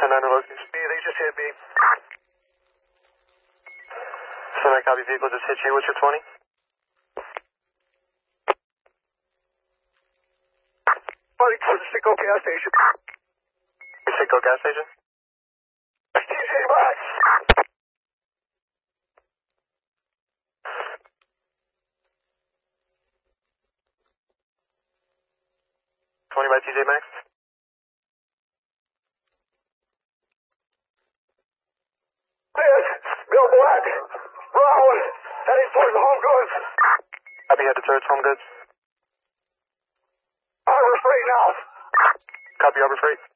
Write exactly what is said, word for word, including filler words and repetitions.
ten nine location. Yeah, they just hit me. ten nine copy, vehicle just hit you. What's your twenty? Buddy, for the Sicko gas station. Sicko gas station? D J Max. twenty by T J Maxx? Yes, Bill Black. Brown, heading towards the home goods. Copy, headed towards home goods. Harbor Freight now. Copy, Harbor Freight.